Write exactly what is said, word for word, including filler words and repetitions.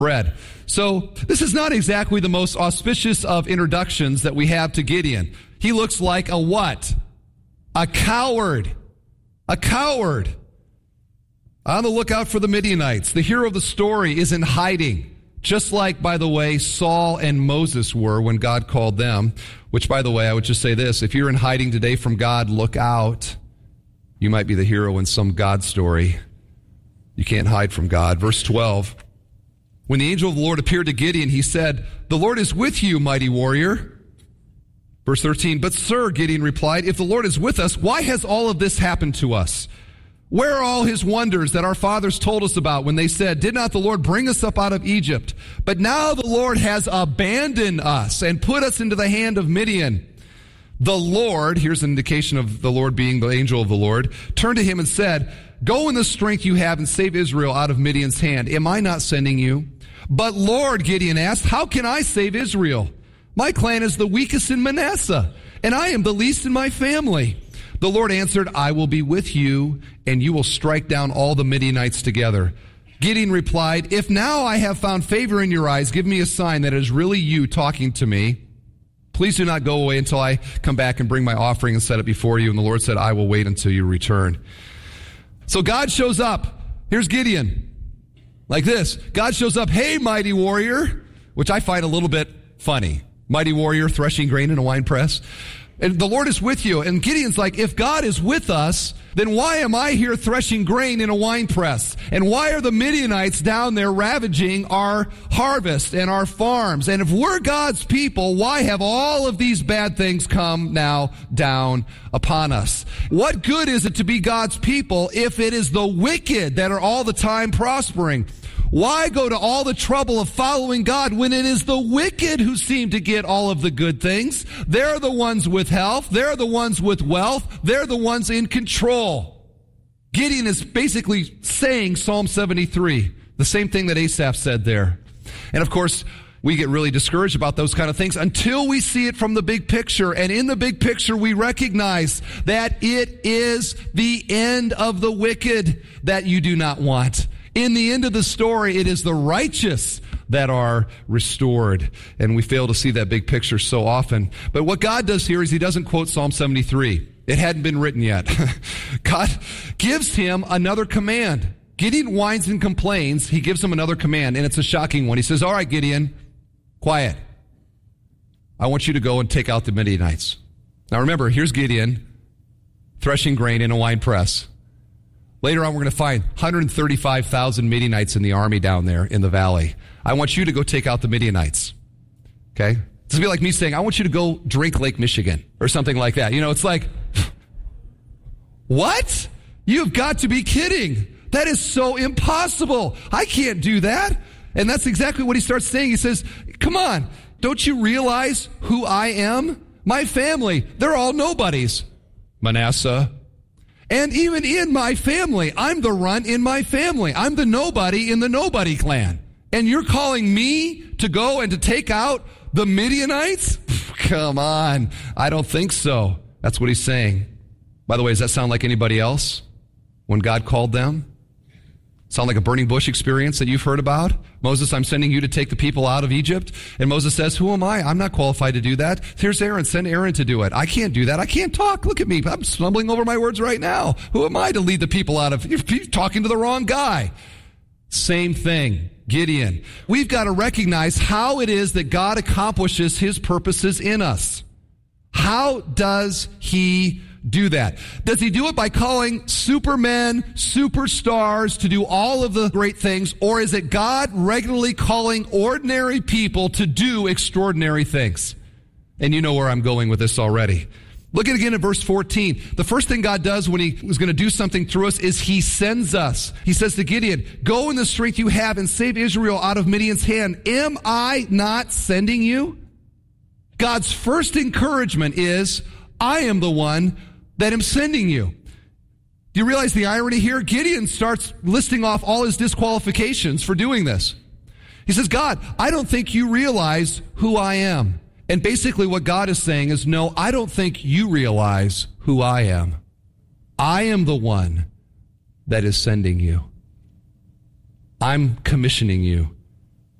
bread. So this is not exactly the most auspicious of introductions that we have to Gideon. He looks like a what? A coward. A coward. On the lookout for the Midianites. The hero of the story is in hiding. Just like, by the way, Saul and Moses were when God called them. Which, by the way, I would just say this. If you're in hiding today from God, look out. You might be the hero in some God story. You can't hide from God. Verse twelve. When the angel of the Lord appeared to Gideon, he said, "The Lord is with you, mighty warrior." Verse thirteen. "But sir," Gideon replied, "if the Lord is with us, why has all of this happened to us? Where are all his wonders that our fathers told us about when they said, 'Did not the Lord bring us up out of Egypt?' But now the Lord has abandoned us and put us into the hand of Midian." The Lord, here's an indication of the Lord being the angel of the Lord, turned to him and said, "Go in the strength you have and save Israel out of Midian's hand. Am I not sending you?" "But Lord," Gideon asked, "how can I save Israel? My clan is the weakest in Manasseh, and I am the least in my family." The Lord answered, "I will be with you, and you will strike down all the Midianites together." Gideon replied, "If now I have found favor in your eyes, give me a sign that it is really you talking to me. Please do not go away until I come back and bring my offering and set it before you." And the Lord said, "I will wait until you return." So God shows up. Here's Gideon. Like this. God shows up, "Hey, mighty warrior," which I find a little bit funny. Mighty warrior threshing grain in a wine press. And the Lord is with you. And Gideon's like, if God is with us, then why am I here threshing grain in a wine press? And why are the Midianites down there ravaging our harvest and our farms? And if we're God's people, why have all of these bad things come now down upon us? What good is it to be God's people if it is the wicked that are all the time prospering? Why go to all the trouble of following God when it is the wicked who seem to get all of the good things? They're the ones with health. They're the ones with wealth. They're the ones in control. Gideon is basically saying Psalm seventy-three, the same thing that Asaph said there. And of course, we get really discouraged about those kind of things until we see it from the big picture. And in the big picture, we recognize that it is the end of the wicked that you do not want. In the end of the story, it is the righteous that are restored. And we fail to see that big picture so often. But what God does here is he doesn't quote Psalm seventy-three. It hadn't been written yet. God gives him another command. Gideon whines and complains. He gives him another command, and it's a shocking one. He says, "All right, Gideon, quiet. I want you to go and take out the Midianites." Now remember, here's Gideon threshing grain in a wine press. Later on, we're going to find one hundred thirty-five thousand Midianites in the army down there in the valley. I want you to go take out the Midianites. Okay? This would be like me saying, I want you to go drink Lake Michigan or something like that. You know, it's like, what? You've got to be kidding. That is so impossible. I can't do that. And that's exactly what he starts saying. He says, come on, don't you realize who I am? My family, they're all nobodies. Manasseh. And even in my family, I'm the runt in my family. I'm the nobody in the nobody clan. And you're calling me to go and to take out the Midianites? Come on. I don't think so. That's what he's saying. By the way, does that sound like anybody else when God called them? Sound like a burning bush experience that you've heard about? Moses, I'm sending you to take the people out of Egypt. And Moses says, who am I? I'm not qualified to do that. Here's Aaron. Send Aaron to do it. I can't do that. I can't talk. Look at me. I'm stumbling over my words right now. Who am I to lead the people out of? You're talking to the wrong guy. Same thing. Gideon. We've got to recognize how it is that God accomplishes his purposes in us. How does he do that? Does he do it by calling supermen, superstars to do all of the great things? Or is it God regularly calling ordinary people to do extraordinary things? And you know where I'm going with this already. Look at it again in verse fourteen. The first thing God does when he was going to do something through us is he sends us. He says to Gideon, go in the strength you have and save Israel out of Midian's hand. Am I not sending you? God's first encouragement is, I am the one that am sending you. Do you realize the irony here? Gideon starts listing off all his disqualifications for doing this. He says, God, I don't think you realize who I am. And basically what God is saying is, no, I don't think you realize who I am. I am the one that is sending you. I'm commissioning you